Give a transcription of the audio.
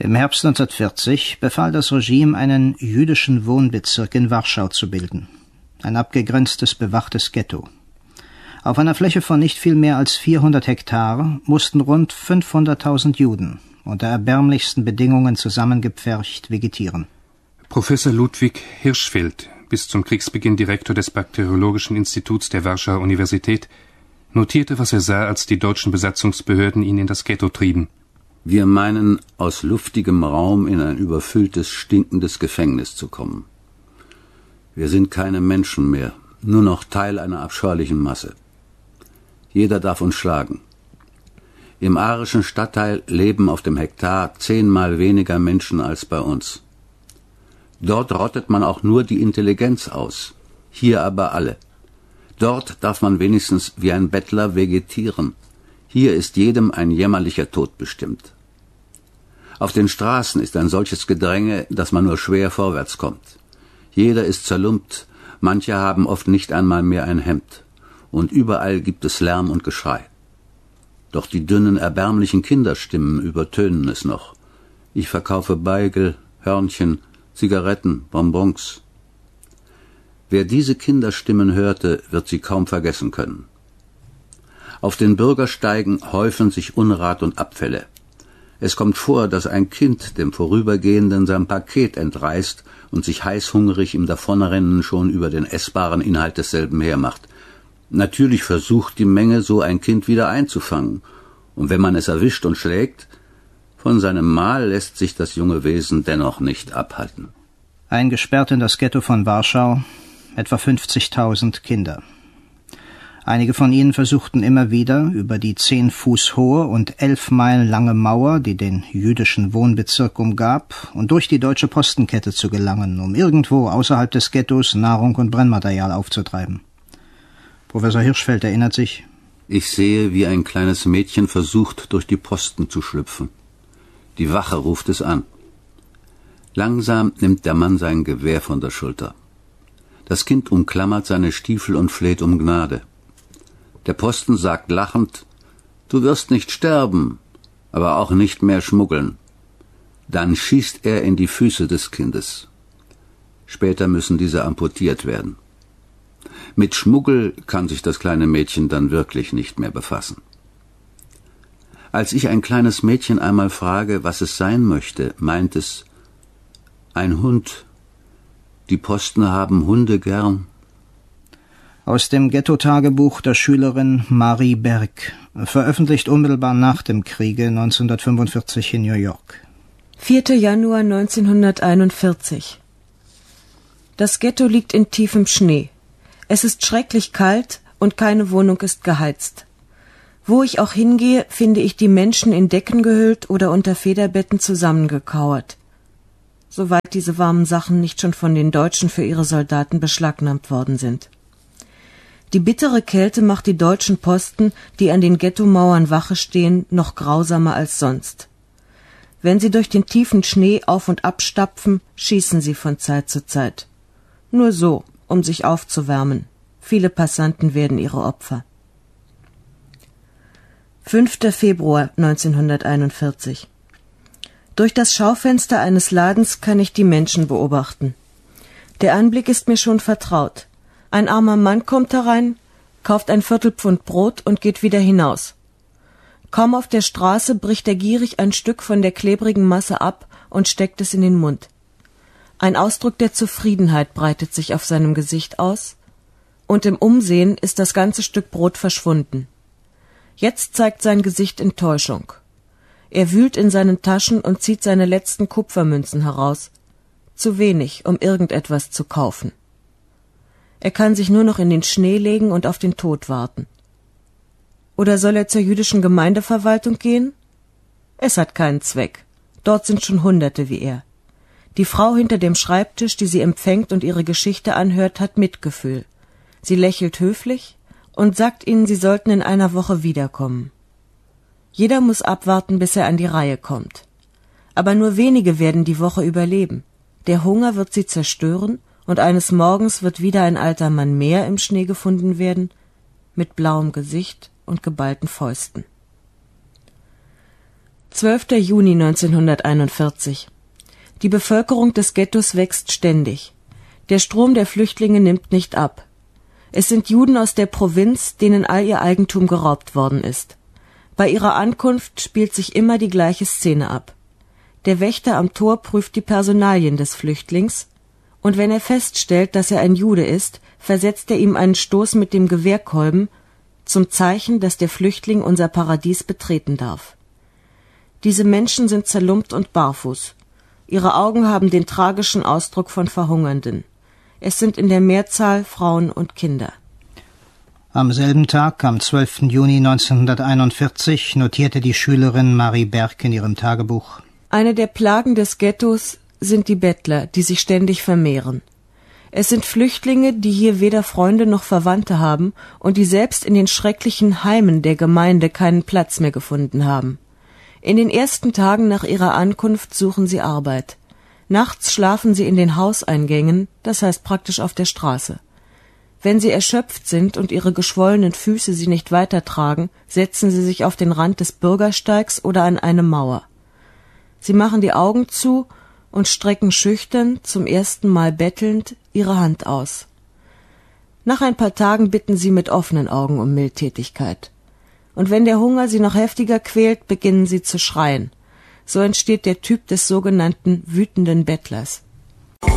Im Herbst 1940 befahl das Regime, einen jüdischen Wohnbezirk in Warschau zu bilden. Ein abgegrenztes, bewachtes Ghetto. Auf einer Fläche von nicht viel mehr als 400 Hektar mussten rund 500.000 Juden unter erbärmlichsten Bedingungen zusammengepfercht vegetieren. Professor Ludwig Hirschfeld, bis zum Kriegsbeginn Direktor des Bakteriologischen Instituts der Warschauer Universität, notierte, was er sah, als die deutschen Besatzungsbehörden ihn in das Ghetto trieben. Wir meinen, aus luftigem Raum in ein überfülltes, stinkendes Gefängnis zu kommen. Wir sind keine Menschen mehr, nur noch Teil einer abscheulichen Masse. Jeder darf uns schlagen. Im arischen Stadtteil leben auf dem Hektar 10-mal weniger Menschen als bei uns. Dort rottet man auch nur die Intelligenz aus, hier aber alle. Dort darf man wenigstens wie ein Bettler vegetieren. Hier ist jedem ein jämmerlicher Tod bestimmt. Auf den Straßen ist ein solches Gedränge, dass man nur schwer vorwärts kommt. Jeder ist zerlumpt, manche haben oft nicht einmal mehr ein Hemd. Und überall gibt es Lärm und Geschrei. Doch die dünnen, erbärmlichen Kinderstimmen übertönen es noch. Ich verkaufe Beigel, Hörnchen, Zigaretten, Bonbons. Wer diese Kinderstimmen hörte, wird sie kaum vergessen können. Auf den Bürgersteigen häufen sich Unrat und Abfälle. Es kommt vor, dass ein Kind dem Vorübergehenden sein Paket entreißt und sich heißhungrig im Davonrennen schon über den essbaren Inhalt desselben hermacht. Natürlich versucht die Menge, so ein Kind wieder einzufangen. Und wenn man es erwischt und schlägt, von seinem Mahl lässt sich das junge Wesen dennoch nicht abhalten. Eingesperrt in das Ghetto von Warschau etwa 50.000 Kinder. Einige von ihnen versuchten immer wieder, über die 10 Fuß hohe und 11 Meilen lange Mauer, die den jüdischen Wohnbezirk umgab, und durch die deutsche Postenkette zu gelangen, um irgendwo außerhalb des Ghettos Nahrung und Brennmaterial aufzutreiben. Professor Hirschfeld erinnert sich: Ich sehe, wie ein kleines Mädchen versucht, durch die Posten zu schlüpfen. Die Wache ruft es an. Langsam nimmt der Mann sein Gewehr von der Schulter. Das Kind umklammert seine Stiefel und fleht um Gnade. Der Posten sagt lachend: Du wirst nicht sterben, aber auch nicht mehr schmuggeln. Dann schießt er in die Füße des Kindes. Später müssen diese amputiert werden. Mit Schmuggel kann sich das kleine Mädchen dann wirklich nicht mehr befassen. Als ich ein kleines Mädchen einmal frage, was es sein möchte, meint es: Ein Hund. Die Posten haben Hunde gern. Aus dem Ghetto-Tagebuch der Schülerin Marie Berg, veröffentlicht unmittelbar nach dem Kriege 1945 in New York. 4. Januar 1941. Das Ghetto liegt in tiefem Schnee. Es ist schrecklich kalt und keine Wohnung ist geheizt. Wo ich auch hingehe, finde ich die Menschen in Decken gehüllt oder unter Federbetten zusammengekauert. Soweit diese warmen Sachen nicht schon von den Deutschen für ihre Soldaten beschlagnahmt worden sind. Die bittere Kälte macht die deutschen Posten, die an den Ghettomauern Wache stehen, noch grausamer als sonst. Wenn sie durch den tiefen Schnee auf und ab stapfen, schießen sie von Zeit zu Zeit. Nur so, um sich aufzuwärmen. Viele Passanten werden ihre Opfer. 5. Februar 1941. Durch das Schaufenster eines Ladens kann ich die Menschen beobachten. Der Anblick ist mir schon vertraut. Ein armer Mann kommt herein, kauft ein Viertelpfund Brot und geht wieder hinaus. Kaum auf der Straße bricht er gierig ein Stück von der klebrigen Masse ab und steckt es in den Mund. Ein Ausdruck der Zufriedenheit breitet sich auf seinem Gesicht aus, und im Umsehen ist das ganze Stück Brot verschwunden. Jetzt zeigt sein Gesicht Enttäuschung. Er wühlt in seinen Taschen und zieht seine letzten Kupfermünzen heraus. Zu wenig, um irgendetwas zu kaufen. Er kann sich nur noch in den Schnee legen und auf den Tod warten. Oder soll er zur jüdischen Gemeindeverwaltung gehen? Es hat keinen Zweck. Dort sind schon Hunderte wie er. Die Frau hinter dem Schreibtisch, die sie empfängt und ihre Geschichte anhört, hat Mitgefühl. Sie lächelt höflich und sagt ihnen, sie sollten in einer Woche wiederkommen. Jeder muss abwarten, bis er an die Reihe kommt. Aber nur wenige werden die Woche überleben. Der Hunger wird sie zerstören, und eines Morgens wird wieder ein alter Mann mehr im Schnee gefunden werden, mit blauem Gesicht und geballten Fäusten. 12. Juni 1941. Die Bevölkerung des Ghettos wächst ständig. Der Strom der Flüchtlinge nimmt nicht ab. Es sind Juden aus der Provinz, denen all ihr Eigentum geraubt worden ist. Bei ihrer Ankunft spielt sich immer die gleiche Szene ab. Der Wächter am Tor prüft die Personalien des Flüchtlings, und wenn er feststellt, dass er ein Jude ist, versetzt er ihm einen Stoß mit dem Gewehrkolben zum Zeichen, dass der Flüchtling unser Paradies betreten darf. Diese Menschen sind zerlumpt und barfuß. Ihre Augen haben den tragischen Ausdruck von Verhungernden. Es sind in der Mehrzahl Frauen und Kinder. Am selben Tag, am 12. Juni 1941, notierte die Schülerin Marie Berg in ihrem Tagebuch: Eine der Plagen des Ghettos sind die Bettler, die sich ständig vermehren. Es sind Flüchtlinge, die hier weder Freunde noch Verwandte haben und die selbst in den schrecklichen Heimen der Gemeinde keinen Platz mehr gefunden haben. In den ersten Tagen nach ihrer Ankunft suchen sie Arbeit. Nachts schlafen sie in den Hauseingängen, das heißt praktisch auf der Straße. Wenn sie erschöpft sind und ihre geschwollenen Füße sie nicht weitertragen, setzen sie sich auf den Rand des Bürgersteigs oder an eine Mauer. Sie machen die Augen zu und strecken schüchtern, zum ersten Mal bettelnd, ihre Hand aus. Nach ein paar Tagen bitten sie mit offenen Augen um Mildtätigkeit. Und wenn der Hunger sie noch heftiger quält, beginnen sie zu schreien. So entsteht der Typ des sogenannten wütenden Bettlers.